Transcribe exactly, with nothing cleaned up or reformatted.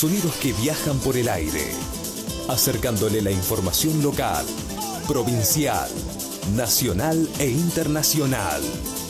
Sonidos que viajan por el aire, acercándole la información local, provincial, nacional e internacional.